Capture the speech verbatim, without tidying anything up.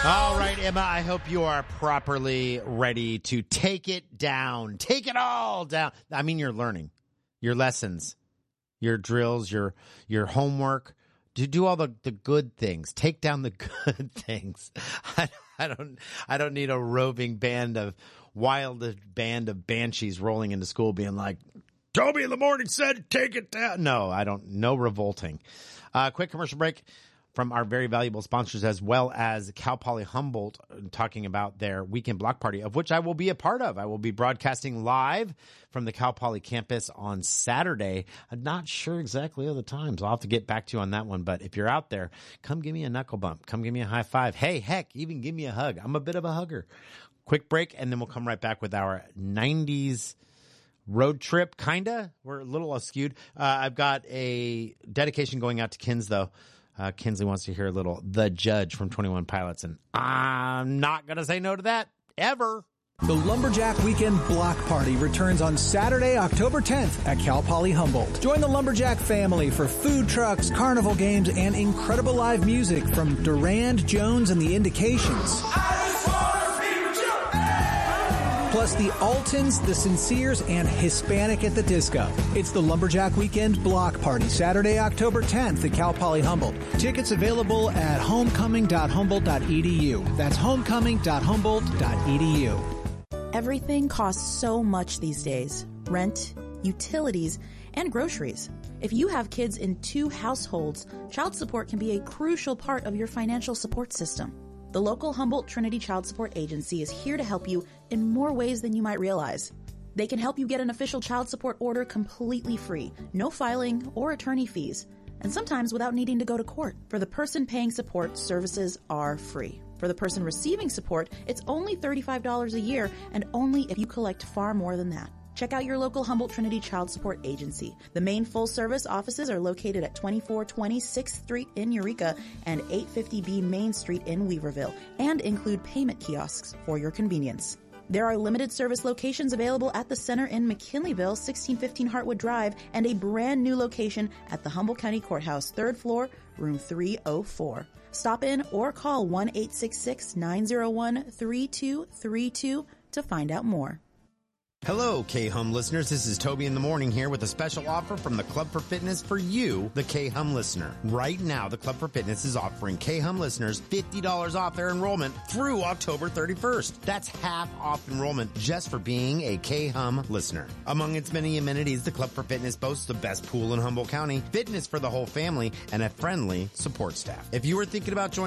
All right, Emma, I hope you are properly ready to take it down. Take it all down. I mean, you're learning your lessons, your drills, your your homework. To do all the, the good things. Take down the good things. I, I don't I don't need a roving band of wild band of banshees rolling into school being like, Toby in the morning said take it down. No, I don't. No revolting. Uh, quick commercial break from our very valuable sponsors, as well as Cal Poly Humboldt, talking about their weekend block party, of which I will be a part of. I will be broadcasting live from the Cal Poly campus on Saturday. I'm not sure exactly of the times. I'll have to get back to you on that one. But if you're out there, come give me a knuckle bump. Come give me a high five. Hey, heck, even give me a hug. I'm a bit of a hugger. Quick break, and then we'll come right back with our nineties road trip, kinda. We're a little askewed. Uh, I've got a dedication going out to Kins, though. Uh, Kinsley wants to hear a little The Judge from twenty-one Pilots, and I'm not going to say no to that, ever. The Lumberjack Weekend Block Party returns on Saturday, October tenth at Cal Poly Humboldt. Join the Lumberjack family for food trucks, carnival games, and incredible live music from Durand, Jones, and the Indications. Plus the Altons, the Sinceres, and Hispanic at the Disco. It's the Lumberjack Weekend Block Party, Saturday, October tenth at Cal Poly Humboldt. Tickets available at homecoming dot humboldt dot e d u. That's homecoming dot humboldt dot e d u. Everything costs so much these days. Rent, utilities, and groceries. If you have kids in two households, child support can be a crucial part of your financial support system. The local Humboldt Trinity Child Support Agency is here to help you in more ways than you might realize. They can help you get an official child support order completely free, no filing or attorney fees, and sometimes without needing to go to court. For the person paying support, services are free. For the person receiving support, it's only thirty-five dollars a year, and only if you collect far more than that. Check out your local Humboldt Trinity Child Support Agency. The main full-service offices are located at twenty-four twenty sixth Street in Eureka and eight fifty B Main Street in Weaverville, and include payment kiosks for your convenience. There are limited service locations available at the center in McKinleyville, sixteen fifteen Hartwood Drive, and a brand new location at the Humboldt County Courthouse, third floor, room three oh four. Stop in or call one eight six six, nine oh one, three two three two to find out more. Hello, K-Hum listeners. This is Toby in the Morning here with a special offer from the Club for Fitness for you, the K-Hum listener. Right now, the Club for Fitness is offering K-Hum listeners fifty dollars off their enrollment through October thirty-first. That's half off enrollment just for being a K-Hum listener. Among its many amenities, the Club for Fitness boasts the best pool in Humboldt County, fitness for the whole family, and a friendly support staff. If you are thinking about joining